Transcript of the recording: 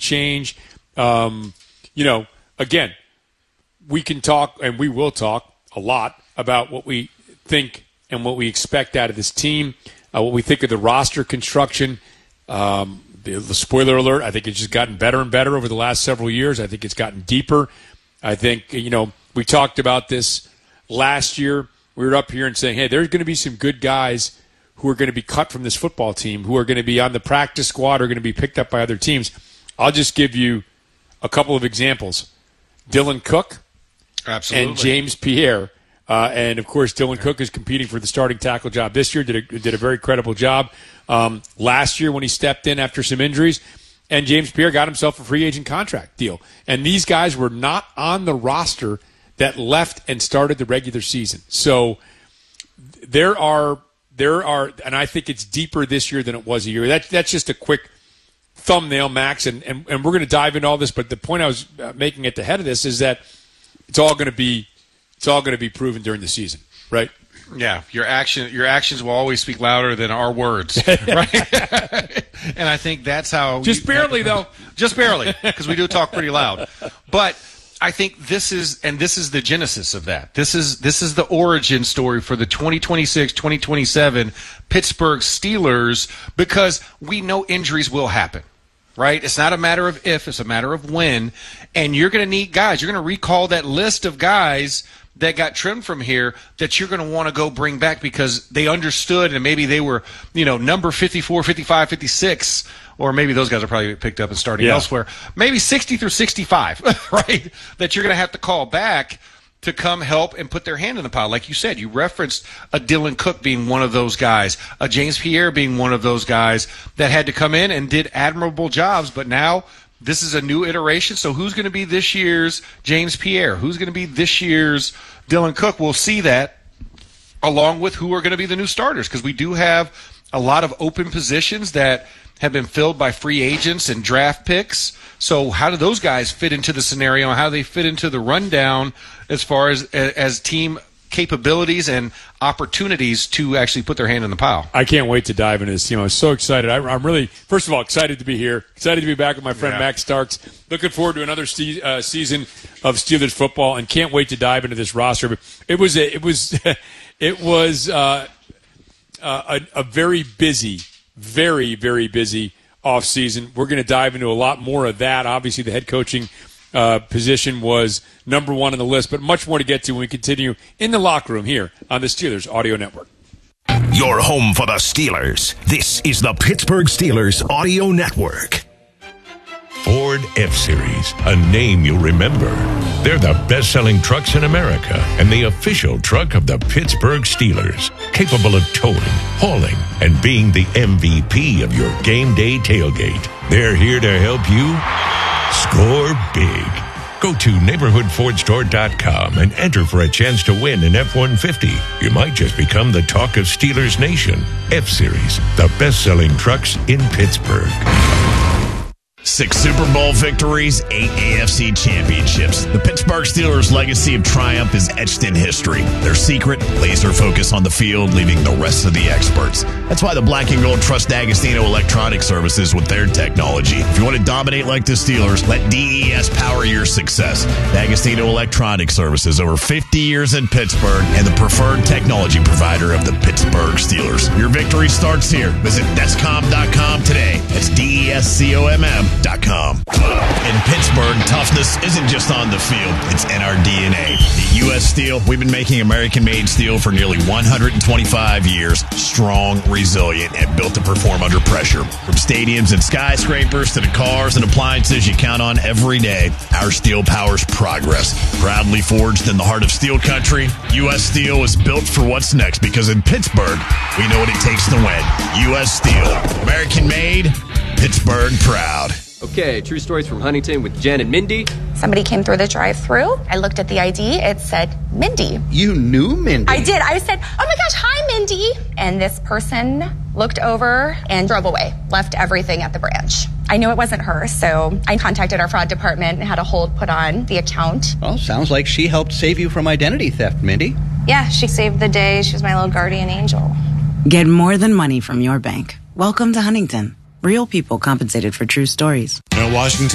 change. Again, we can talk, and we will talk a lot about what we think and what we expect out of this team, what we think of the roster construction. The spoiler alert, I think it's just gotten better and better over the last several years. I think it's gotten deeper. I think, we talked about this last year. We were up here and saying, hey, there's going to be some good guys who are going to be cut from this football team, who are going to be on the practice squad, or going to be picked up by other teams. I'll just give you a couple of examples. Dylan Cook. Absolutely. And James Pierre. And, of course, Dylan Cook is competing for the starting tackle job this year, did a very credible job last year when he stepped in after some injuries. And James Pierre got himself a free agent contract deal. And these guys were not on the roster that left and started the regular season. So there are, and I think it's deeper this year than it was a year. That's just a quick thumbnail, Max, and we're going to dive into all this. But the point I was making at the head of this is that it's all going to be proven during the season, right? Yeah, your actions will always speak louder than our words, right? And I think that's how. Just barely, though. Just barely, because we do talk pretty loud. But I think this is the genesis of that. This is the origin story for the 2026-2027 Pittsburgh Steelers, because we know injuries will happen. Right? It's not a matter of if, it's a matter of when. And you're going to need guys. You're going to recall that list of guys that got trimmed from here that you're going to want to go bring back because they understood, and maybe they were, number 54, 55, 56, or maybe those guys are probably picked up and starting elsewhere. Maybe 60 through 65, right? That you're going to have to call back to come help and put their hand in the pile. Like you said, you referenced a Dylan Cook being one of those guys, a James Pierre being one of those guys that had to come in and did admirable jobs, but now this is a new iteration. So who's going to be this year's James Pierre? Who's going to be this year's Dylan Cook? We'll see that along with who are going to be the new starters, because we do have a lot of open positions that have been filled by free agents and draft picks. So how do those guys fit into the scenario, and how do they fit into the rundown as far as team capabilities and opportunities to actually put their hand in the pile? I can't wait to dive into this. I'm so excited. I'm really, first of all, excited to be here. Excited to be back with my friend Max Starks. Looking forward to another season of Steelers football, and can't wait to dive into this roster. It was a very busy, very, very busy offseason. We're going to dive into a lot more of that. Obviously, the head coaching position was number one on the list, but much more to get to when we continue in the locker room here on the Steelers Audio Network. Your home for the Steelers. This is the Pittsburgh Steelers Audio Network. Ford F-Series, a name you'll remember. They're the best-selling trucks in America and the official truck of the Pittsburgh Steelers, capable of towing, hauling, and being the MVP of your game day tailgate. They're here to help you score big. Go to neighborhoodfordstore.com and enter for a chance to win an F-150. You might just become the talk of Steelers Nation. F-Series, the best-selling trucks in Pittsburgh. 6 Super Bowl victories, 8 AFC championships. The Pittsburgh Steelers' legacy of triumph is etched in history. Their secret, laser focus on the field, leaving the rest of the experts. That's why the Black and Gold trust D'Agostino Electronic Services with their technology. If you want to dominate like the Steelers, let DES power your success. D'Agostino Electronic Services, over 50 years in Pittsburgh, and the preferred technology provider of the Pittsburgh Steelers. Your victory starts here. Visit Descom.com today. That's DESCOMM.com. In Pittsburgh, toughness isn't just on the field, it's in our DNA. At U.S. Steel, we've been making American-made steel for nearly 125 years, strong, resilient, and built to perform under pressure. From stadiums and skyscrapers to the cars and appliances you count on every day, our steel powers progress. Proudly forged in the heart of steel country, U.S. Steel is built for what's next, because in Pittsburgh, we know what it takes to win. U.S. Steel, American-made, Pittsburgh proud. Okay, true stories from Huntington with Jen and Mindy. Somebody came through the drive-thru. I looked at the ID. It said Mindy. You knew Mindy? I did. I said, oh my gosh, hi, Mindy. And this person looked over and drove away, left everything at the branch. I knew it wasn't her, so I contacted our fraud department and had a hold put on the account. Well, sounds like she helped save you from identity theft, Mindy. Yeah, she saved the day. She was my little guardian angel. Get more than money from your bank. Welcome to Huntington. Real people compensated for true stories. Washington.